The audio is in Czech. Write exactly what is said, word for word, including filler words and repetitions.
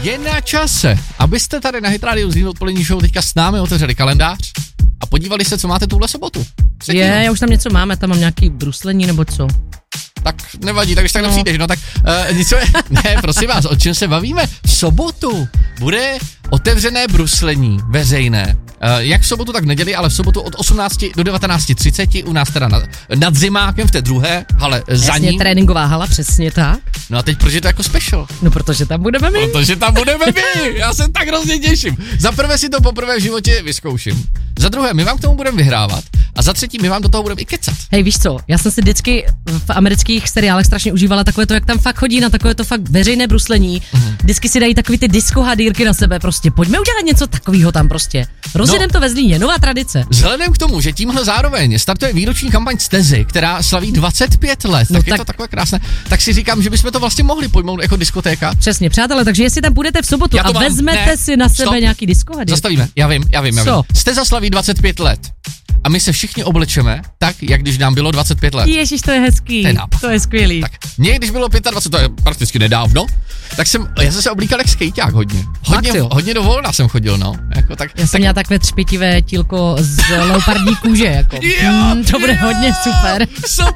Je na čase, abyste tady na Hit Radio z odpolední show teďka s námi otevřeli kalendář a podívali se, co máte tuhle sobotu. Je, já už tam něco máme, tam mám nějaký bruslení nebo co. Tak nevadí, tak když tak no. nepřijdeš, no tak uh, nic, ne, prosím vás, o čem se bavíme? V sobotu bude otevřené bruslení veřejné. Uh, jak v sobotu, tak v neděli, ale v sobotu od osmnácti do devatenácti třicet, u nás teda nad, nad Zimákem v té druhé hale za Jasně, ním. tréninková hala, přesně tak. No a teď proč je to jako special? No protože tam budeme my. Protože tam budeme my, já se tak hrozně těším. Za prvé si to poprvé v životě vyzkouším. Za druhé, my vám k tomu budeme vyhrávat. A za třetí, my vám do toho budeme i kecat. Hej, víš co, já jsem si vždycky v amerických seriálech strašně užívala takové to, jak tam fakt chodí na takové to fakt veřejné bruslení. Mm. Vždycky si dají takový ty disco hadýrky na sebe, prostě pojďme udělat něco takového tam prostě. Rozjedem no, to ve Zlíně, nová tradice. Vzhledem k tomu, že tímhle zároveň startuje výroční kampaň Stezy, která slaví dvacet pět let, no tak, tak je to takové krásné, tak si říkám, že bychom to vlastně mohli pojmout jako diskotéka. Přesně, přátelé, takže jestli tam budete v sobotu a mám, vezmete ne, si na sebe stop. nějaký disco hadýrky. Zastavíme, já vím, já vím, já vím. Steza slaví dvacet pět let. A my se všichni oblečeme tak, jak když nám bylo dvacet pět let. Ježiš, to je hezký. To je skvělý. Tak, mě, když bylo dvacet pět, to je prakticky nedávno, tak jsem, já jsem se oblíkal jak skejťák hodně. Hodně, hodně do volna jsem chodil, no. Jako, tak, já jsem tak... měla takové třpitivé tílko z leopardní kůže, jako. Jo, mm, to bude jo, hodně super. super.